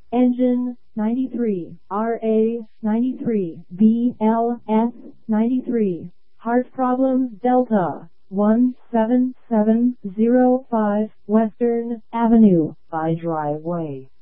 Engine 93, RA 93, BLS 93. Heart problems Delta 17705 Western Avenue by Driveway.